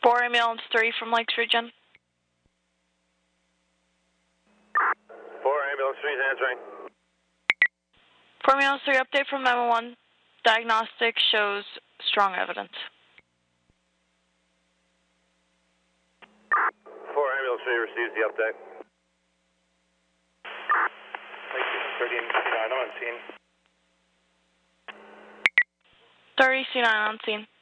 4 ambulance 3 from Lakes Region. 4 ambulance 3 is answering. 4 ambulance 3 update from 911. Diagnostic shows strong evidence. 4 ambulance 3 receives the update. Lake Region 30 and C9 on scene. 30 C9 on scene.